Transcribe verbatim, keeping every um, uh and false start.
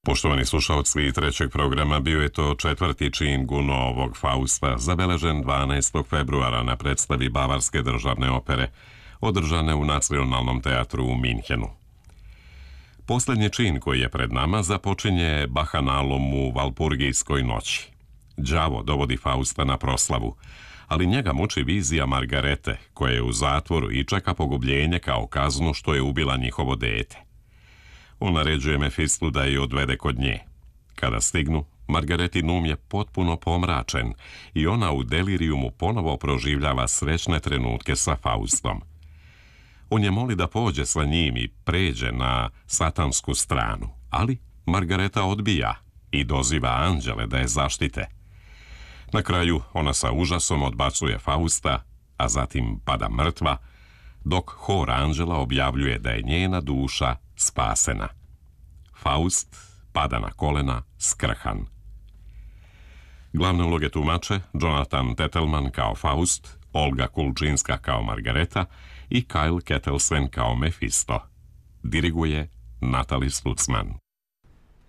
Poštovani slušalci trećeg programa, bio je to četvrti čin Gunovog Fausta, zabeležen dvanaestog februara na predstavi Bavarske državne opere, održane u Nacionalnom teatru u Minhenu. Posljednji čin koji je pred nama započinje bahanalom u Valpurgijskoj noći. Đavo dovodi Fausta na proslavu, ali njega muči vizija Margarete, koja je u zatvoru i čeka pogubljenje kao kaznu što je ubila njihovo dete. On naređuje Mefistu da je odvede kod nje. Kada stignu, Margaretin um je potpuno pomračen i ona u delirijumu ponovo proživljava srećne trenutke sa Faustom. On je moli da pođe sa njim i pređe na satansku stranu, ali Margareta odbija i doziva anđele da je zaštite. Na kraju ona sa užasom odbacuje Fausta, a zatim pada mrtva, dok hor anđela objavljuje da je njena duša spasena. Faust pada na kolena skrhan. Glavne uloge tumače Jonathan Tettelman kao Faust, Olga Kulčinska kao Margareta i Kyle Kettelsen kao Mefisto. Diriguje Natalie Stutzman.